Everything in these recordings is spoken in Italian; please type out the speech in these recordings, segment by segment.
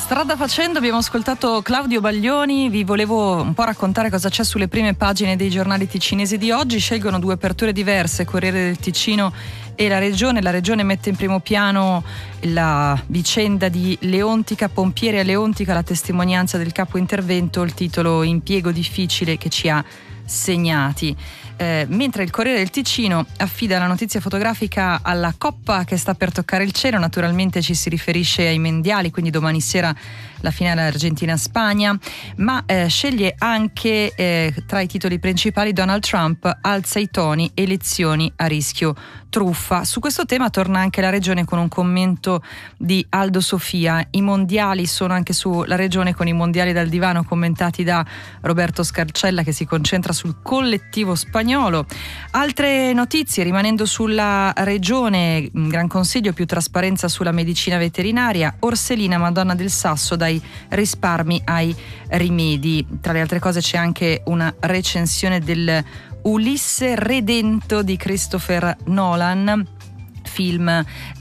Strada facendo abbiamo ascoltato Claudio Baglioni. Vi volevo un po' raccontare cosa c'è sulle prime pagine dei giornali ticinesi di oggi. Scelgono due aperture diverse, Corriere del Ticino e La Regione. La Regione mette in primo piano la vicenda di Leontica, pompieri a Leontica, la testimonianza del capo intervento, il titolo impiego difficile che ci ha segnati. Mentre il Corriere del Ticino affida la notizia fotografica alla Coppa che sta per toccare il cielo. Naturalmente ci si riferisce ai mondiali, quindi domani sera la finale Argentina-Spagna, ma sceglie anche tra i titoli principali Donald Trump alza i toni, elezioni a rischio truffa. Su questo tema torna anche La Regione con un commento di Aldo Sofia. I mondiali sono anche sulla Regione, con i mondiali dal divano commentati da Roberto Scarcella, che si concentra sul collettivo spagnolo. Altre notizie, rimanendo sulla Regione, Gran Consiglio, più trasparenza sulla medicina veterinaria, Orselina, Madonna del Sasso, dai risparmi ai rimedi. Tra le altre cose c'è anche una recensione del Ulisse Redento di Christopher Nolan, film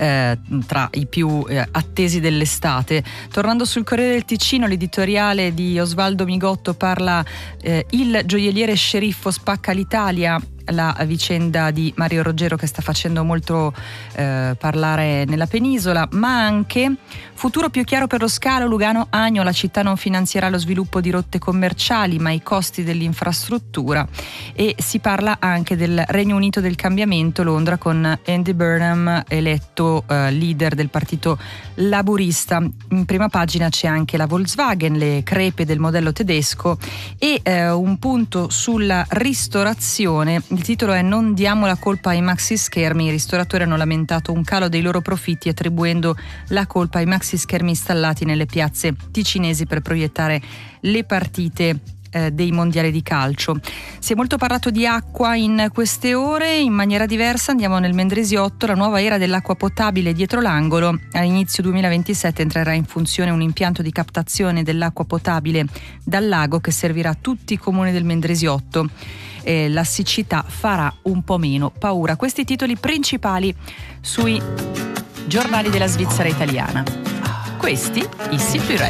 tra i più attesi dell'estate. Tornando sul Corriere del Ticino, l'editoriale di Osvaldo Migotto parla il gioielliere sceriffo spacca l'Italia, la vicenda di Mario Roggero che sta facendo molto parlare nella penisola, ma anche futuro più chiaro per lo scalo Lugano-Agno, la città non finanzierà lo sviluppo di rotte commerciali ma i costi dell'infrastruttura, e si parla anche del Regno Unito del cambiamento, Londra con Andy Burnham eletto leader del partito laburista. In prima pagina c'è anche la Volkswagen, le crepe del modello tedesco e un punto sulla ristorazione. Il titolo è "Non diamo la colpa ai maxi schermi". I ristoratori hanno lamentato un calo dei loro profitti attribuendo la colpa ai maxi schermi installati nelle piazze ticinesi per proiettare le partite dei mondiali di calcio. Si è molto parlato di acqua in queste ore. In maniera diversa andiamo nel Mendrisiotto. La nuova era dell'acqua potabile dietro l'angolo. All'inizio 2027 entrerà in funzione un impianto di captazione dell'acqua potabile dal lago che servirà tutti i comuni del Mendrisiotto. La siccità farà un po' meno paura. Questi i titoli principali sui giornali della Svizzera italiana. Questi i Simply Red.